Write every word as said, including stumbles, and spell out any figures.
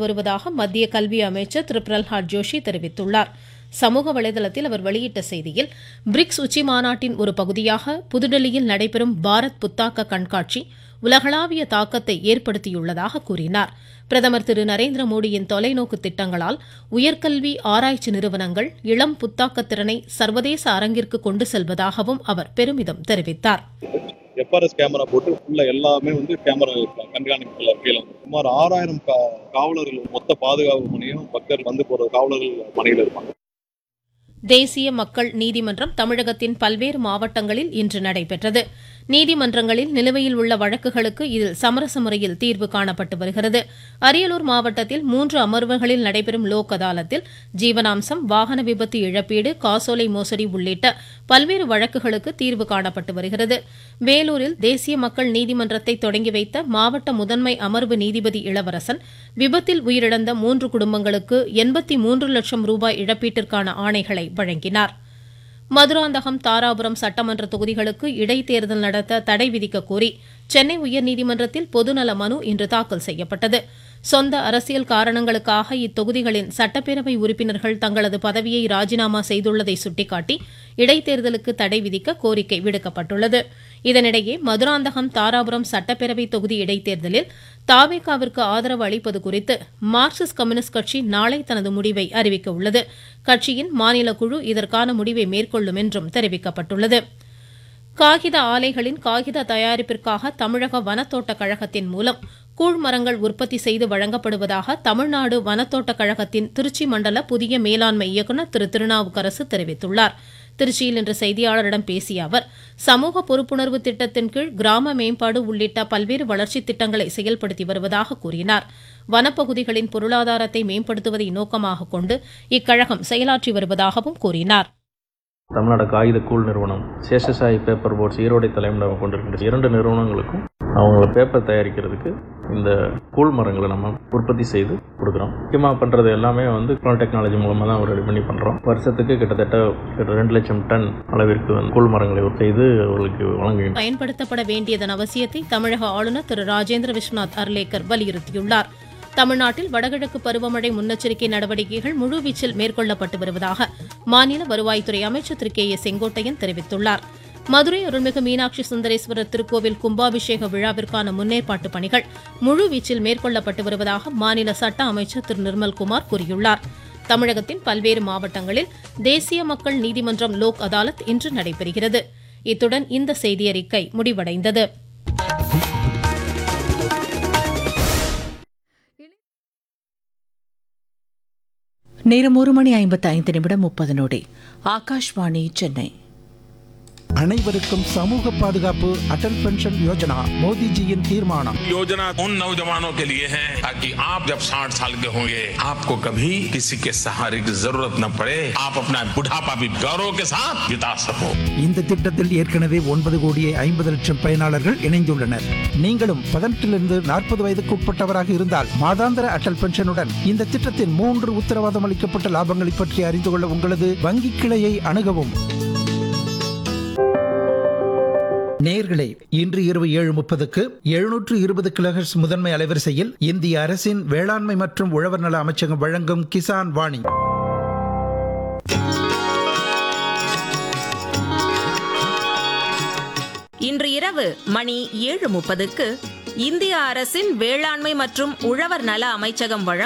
வருவதாக மத்திய கல்வி அமைச்சர் திரு பிரல்ஹாத் ஜோஷி தெரிவித்துள்ளார். சமூக வலைதளத்தில் அவர் வெளியிட்ட செய்தியில், பிரிக்ஸ் உச்சி மாநாட்டின் ஒரு பகுதியாக புதுடெல்லியில் நடைபெறும் பாரத் புத்தாக்க கண்காட்சி உலகளாவிய தாக்கத்தை ஏற்படுத்தியுள்ளதாக கூறினார். பிரதமர் திரு நரேந்திர மோடியின் தொலைநோக்கு திட்டங்களால் உயர்கல்வி ஆராய்ச்சி நிறுவனங்கள் இளம் புத்தாக்க திறனை சர்வதேச அரங்கிற்கு கொண்டு செல்வதாகவும் அவர் பெருமிதம் தெரிவித்தார். எஃப்ஆர்எஸ் கேமரா போட்டு ஃபுல்லா எல்லாமே வந்து கேமரா கண்காணிப்புல கீழே சுமார் ஆறாயிரம் காவலர்கள் மொத்த பாதுகாப்பு பணியும் பக்தர்கள் வந்து போற காவலர்கள் பணியில் இருப்பாங்க. தேசிய மக்கள் நீதிமன்றம் தமிழகத்தின் பல்வேறு மாவட்டங்களில் இன்று நடைபெற்றது. நீதிமன்றங்களில் நிலுவையில் உள்ள வழக்குகளுக்கு இதில் சமரச முறையில் தீர்வு காணப்பட்டு வருகிறது. அரியலூர் மாவட்டத்தில் மூன்று அமர்வுகளில் நடைபெறும் லோக் அதாலத்தில் ஜீவனாம்சம், வாகன விபத்து இழப்பீடு, காசோலை மோசடி உள்ளிட்ட பல்வேறு வழக்குகளுக்கு தீர்வு காணப்பட்டு வருகிறது. வேலூரில் தேசிய மக்கள் நீதிமன்றத்தை தொடங்கி வைத்த மாவட்ட முதன்மை அமர்வு நீதிபதி இளவரசன் விபத்தில் உயிரிழந்த மூன்று குடும்பங்களுக்கு எண்பத்தி மூன்று லட்சம் ரூபாய் இழப்பீட்டிற்கான ஆணைகளை வழங்கினார். மதுராந்தகம், தாராபுரம் சட்டமன்ற தொகுதிகளுக்கு இடைத்தேர்தல் நடத்த தடை விதிக்க கோரி சென்னை உயர்நீதிமன்றத்தில் பொதுநல மனு இன்று தாக்கல் செய்யப்பட்டது. சொந்த அரசியல் காரணங்களுக்காக இத்தொகுதிகளின் சட்டப்பேரவை உறுப்பினர்கள் தங்களது பதவியை ராஜினாமா செய்துள்ளதை சுட்டிக்காட்டி இடைத்தேர்தலுக்கு தடை விதிக்க கோரிக்கை விடுக்கப்பட்டுள்ளது. இதனிடையே மதுராந்தகம், தாராபுரம் சட்டப்பேரவை தொகுதி இடைத்தேர்தலில் தாவேகாவிற்கு ஆதரவு அளிப்பது குறித்து மார்க்சிஸ்ட் கம்யூனிஸ்ட் கட்சி நாளை தனது முடிவை அறிவிக்க உள்ளது. கட்சியின் மாநில குழு இதற்கான முடிவை மேற்கொள்ளும் என்றும் தெரிவிக்கப்பட்டுள்ளது. காகித ஆலைகளின் காகித தயாரிப்பிற்காக தமிழக வனத்தோட்ட கழகத்தின் மூலம் கூழ்மரங்கள் உற்பத்தி செய்து வழங்கப்படுவதாக தமிழ்நாடு வனத்தோட்ட கழகத்தின் திருச்சி மண்டல புதிய மேலாண்மை இயக்குநர் திரு திருநாவுக்கரசு தெரிவித்துள்ளார். திருச்சியில் இன்று செய்தியாளரிடம் பேசிய அவர், சமூக பொறுப்புணர்வு திட்டத்தின் கீழ் கிராம மேம்பாடு உள்ளிட்ட பல்வேறு வளர்ச்சி திட்டங்களை செயல்படுத்தி வருவதாக கூறினார். வனப்பகுதிகளின் பொருளாதாரத்தை மேம்படுத்துவதை நோக்கமாக கொண்டு இக்கழகம் செயலாற்றி வருவதாகவும் கூறினார். தமிழ்நாடு காகித கூழ் நிறுவனம், சேஷசாயி பேப்பர் போர்ட்ஸ் ஈரோடை தலைமையிடம் கொண்டிருக்கின்ற இரண்டு நிறுவனங்களுக்கும் அவங்க பேப்பர் தயாரிக்கிறதுக்கு இந்த கூழ் மரங்களை நம்ம உற்பத்தி செய்து கொடுக்குறோம். முக்கியமாக பண்ணுறது எல்லாமே வந்து க்ளோன் டெக்னாலஜி மூலமாக தான் ரெடி பண்ணி பண்ணுறோம். வருஷத்துக்கு கிட்டத்தட்ட ரெண்டு லட்சம் டன் அளவிற்கு வந்து கூழ் மரங்களை செய்து அவர்களுக்கு வழங்குகிறோம். பயன்படுத்தப்பட வேண்டியதன் அவசியத்தை தமிழக ஆளுநர் திரு ராஜேந்திர விஸ்வநாத் அர்லேக்கர் வலியுறுத்தியுள்ளார். தமிழ்நாட்டில் வடகிழக்கு பருவமழை முன்னெச்சரிக்கை நடவடிக்கைகள் முழுவீச்சில் மேற்கொள்ளப்பட்டு வருவதாக மாநில வருவாய்த்துறை அமைச்சர் திரு கே ஏ செங்கோட்டையன் தெரிவித்துள்ளார். மதுரை அருள்மிகு மீனாட்சி சுந்தரேஸ்வரர் திருக்கோவில் கும்பாபிஷேக விழாவிற்கான முன்னேற்பாட்டு பணிகள் முழுவீச்சில் மேற்கொள்ளப்பட்டு வருவதாக மாநில சட்ட அமைச்சர் திரு நிர்மல்குமார் கூறியுள்ளார். தமிழகத்தின் பல்வேறு மாவட்டங்களில் தேசிய மக்கள் நீதிமன்றம் லோக் அதாலத் இன்று நடைபெறுகிறது. இத்துடன் இந்த செய்தியறிக்கை முடிவடைந்தது. நேரம் ஒரு மணி ஐம்பத்தி ஐந்து நிமிடம் முப்பது நொடி. ஆகாஷ்வாணி சென்னை. அனைவருக்கும் சமூக பாதுகாப்பு அடல் பென்ஷன் யோஜனா மோடிஜியின் தீர்மானம். योजना उन नौजवानों के लिए है ताकि आप जब साठ साल के होंगे आपको कभी किसी के सहारे की जरूरत न पड़े, आप अपना बुढ़ापा भी गौरव के साथ बिता सको. இந்த திட்டத்தில் ஏற்கனவே ஒன்பது கோடியே ஐம்பது லட்சம் பயனாளர்கள் இணைந்துள்ளனர். நீங்களும் பதினெட்டிலிருந்து நாற்பது வயதுக்கு உட்பட்டவராக இருந்தால் மாதாந்திர அடல் பென்ஷனுடன் இந்த திட்டத்தின் மூன்று உத்தரவாதம் அளிக்கப்பட்ட லாபங்களை பற்றி அறிந்து கொள்ள உங்களது வங்கி கிளையை அணுகவும். நேயர்களே, இன்று இரவு ஏழு முப்பதுக்கு எழுநூற்று இருபது கிலோஹெர்ட்ஸ் முதன்மை அலைவரிசையில் இந்திய அரசின் வேளாண்மை மற்றும் உழவர் நல அமைச்சகம் வழங்கும் கிசான் வாணி. இன்று இரவு மணி ஏழு முப்பதுக்கு இந்திய அரசின் வேளாண்மை மற்றும் உழவர் நல அமைச்சகம் வழங்கும்